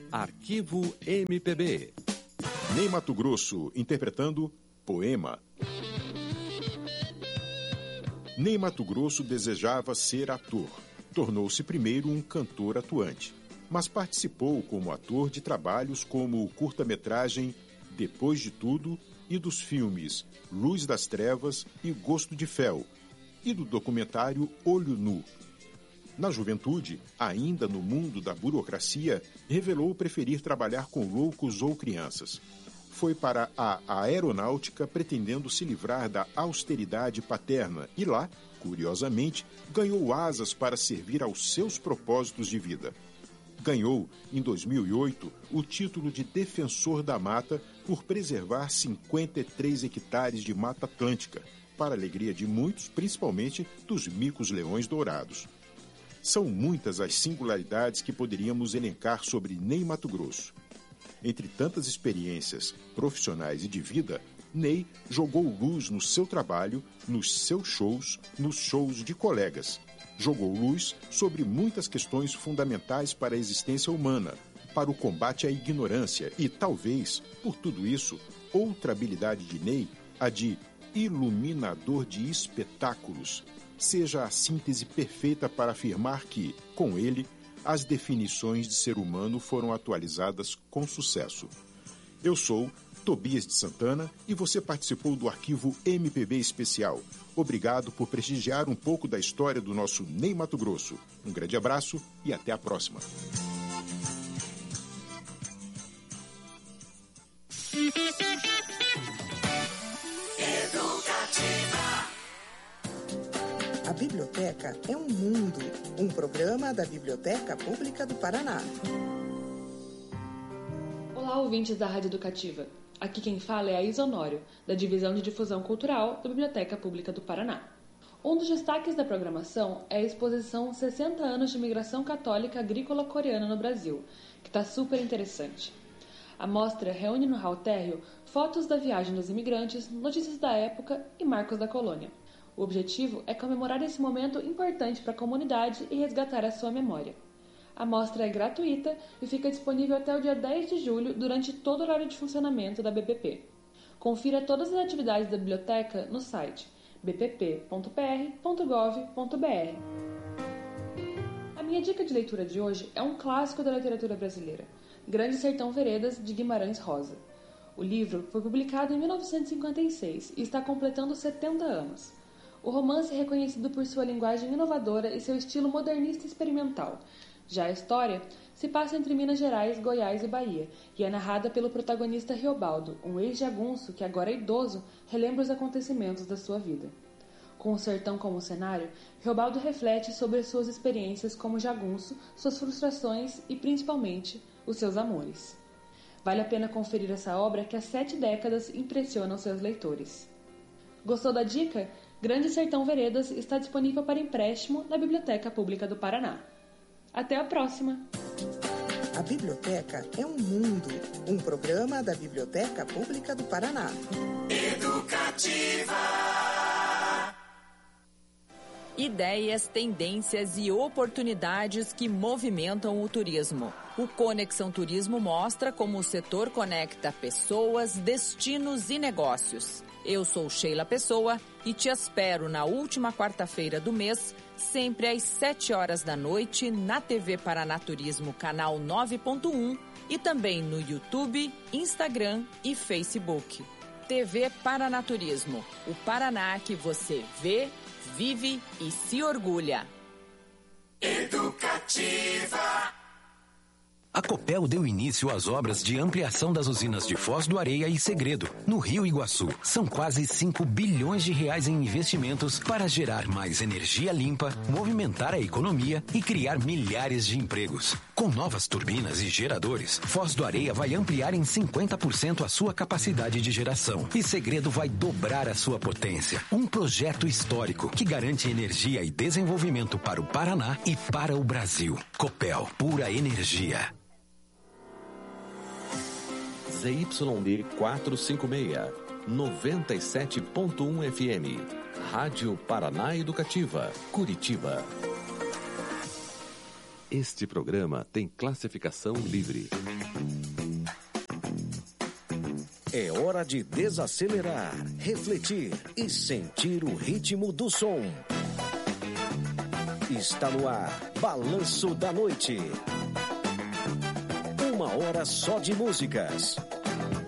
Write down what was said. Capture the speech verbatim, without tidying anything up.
Arquivo M P B. Ney Matogrosso interpretando Poema. Ney Matogrosso desejava ser ator. Tornou-se primeiro um cantor atuante, mas participou como ator de trabalhos como o curta-metragem Depois de Tudo e dos filmes Luz das Trevas e Gosto de Fel, e do documentário Olho Nu. Na juventude, ainda no mundo da burocracia, revelou preferir trabalhar com loucos ou crianças. Foi para a aeronáutica pretendendo se livrar da austeridade paterna e lá, curiosamente, ganhou asas para servir aos seus propósitos de vida. Ganhou, em dois mil e oito, o título de Defensor da Mata por preservar cinquenta e três hectares de Mata Atlântica, para a alegria de muitos, principalmente dos micos-leões dourados. São muitas as singularidades que poderíamos elencar sobre Ney Matogrosso. Entre tantas experiências profissionais e de vida, Ney jogou luz no seu trabalho, nos seus shows, nos shows de colegas. Jogou luz sobre muitas questões fundamentais para a existência humana, para o combate à ignorância e, talvez, por tudo isso, outra habilidade de Ney, a de iluminador de espetáculos, seja a síntese perfeita para afirmar que, com ele, as definições de ser humano foram atualizadas com sucesso. Eu sou Tobias de Santana e você participou do Arquivo M P B Especial. Obrigado por prestigiar um pouco da história do nosso Ney Matogrosso. Um grande abraço e até a próxima. A Biblioteca é um mundo, um programa da Biblioteca Pública do Paraná. Olá, ouvintes da Rádio Educativa. Aqui quem fala é a Isa Honório, da Divisão de Difusão Cultural da Biblioteca Pública do Paraná. Um dos destaques da programação é a exposição sessenta anos de Imigração Católica Agrícola Coreana no Brasil, que está super interessante. A mostra reúne no hall térreo fotos da viagem dos imigrantes, notícias da época e marcos da colônia. O objetivo é comemorar esse momento importante para a comunidade e resgatar a sua memória. A mostra é gratuita e fica disponível até o dia dez de julho durante todo o horário de funcionamento da B P P. Confira todas as atividades da biblioteca no site b p p ponto p r ponto gov ponto b r. A minha dica de leitura de hoje é um clássico da literatura brasileira, Grande Sertão Veredas, de Guimarães Rosa. O livro foi publicado em mil novecentos e cinquenta e seis e está completando setenta anos. O romance é reconhecido por sua linguagem inovadora e seu estilo modernista experimental. Já a história se passa entre Minas Gerais, Goiás e Bahia e é narrada pelo protagonista Riobaldo, um ex-jagunço que agora é idoso relembra os acontecimentos da sua vida. Com o sertão como cenário, Riobaldo reflete sobre as suas experiências como jagunço, suas frustrações e, principalmente, os seus amores. Vale a pena conferir essa obra que há sete décadas impressiona os seus leitores. Gostou da dica? Grande Sertão Veredas está disponível para empréstimo na Biblioteca Pública do Paraná. Até a próxima! A Biblioteca é um mundo, um programa da Biblioteca Pública do Paraná. Educativa. Ideias, tendências e oportunidades que movimentam o turismo. O Conexão Turismo mostra como o setor conecta pessoas, destinos e negócios. Eu sou Sheila Pessoa e te espero na última quarta-feira do mês, sempre às sete horas da noite, na T V Paraná Turismo, canal nove ponto um e também no YouTube, Instagram e Facebook. T V Paraná Turismo, o Paraná que você vê, vive e se orgulha. Educativa. A Copel deu início às obras de ampliação das usinas de Foz do Areia e Segredo, no Rio Iguaçu. São quase cinco bilhões de reais em investimentos para gerar mais energia limpa, movimentar a economia e criar milhares de empregos. Com novas turbinas e geradores, Foz do Areia vai ampliar em cinquenta por cento a sua capacidade de geração e Segredo vai dobrar a sua potência. Um projeto histórico que garante energia e desenvolvimento para o Paraná e para o Brasil. Copel, pura energia. Z Y D quatrocentos e cinquenta e seis, noventa e sete ponto um F M. Rádio Paraná Educativa, Curitiba. Este programa tem classificação livre. É hora de desacelerar, refletir e sentir o ritmo do som. Está no ar, Balanço da Noite. Uma hora só de músicas.